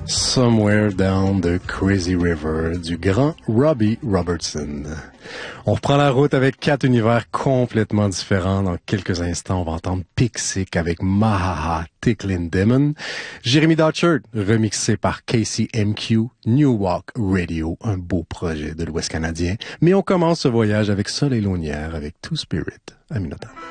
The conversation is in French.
Somewhere Down the Crazy River du grand Robbie Robertson. On reprend la route avec 4 univers complètement différents. Dans quelques instants, on va entendre Pixic avec Mahaha Ticklin' Demon. Jeremy Dutchert, remixé par Casey MQ, New Walk Radio, un beau projet de l'Ouest canadien. Mais on commence ce voyage avec Soleil Launière avec Two Spirit à Minota.